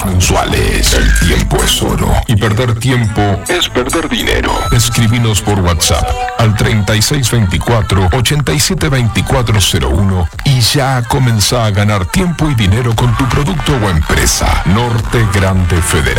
mensuales. El tiempo es oro y perder tiempo es perder dinero. Escríbenos por WhatsApp al 3624-872401 y ya comenzá a ganar tiempo y dinero con tu producto o empresa. Norte Grande Federal.